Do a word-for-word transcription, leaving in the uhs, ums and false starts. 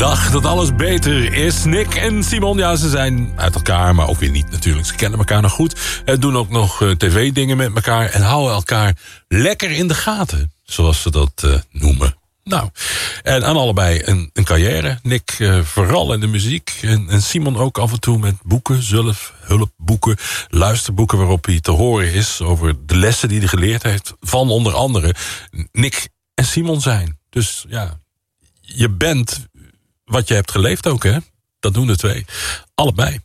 dag dat alles beter is. Nick en Simon, ja, ze zijn uit elkaar, maar ook weer niet natuurlijk. Ze kennen elkaar nog goed. En doen ook nog uh, tv-dingen met elkaar. En houden elkaar lekker in de gaten, zoals ze dat uh, noemen. Nou, en aan allebei een, een carrière. Nick uh, vooral in de muziek. En, en Simon ook af en toe met boeken, zelf hulpboeken, luisterboeken waarop hij te horen is over de lessen die hij geleerd heeft. Van onder andere Nick en Simon zijn. Dus ja, je bent wat je hebt geleefd ook, hè? Dat doen de twee. Allebei.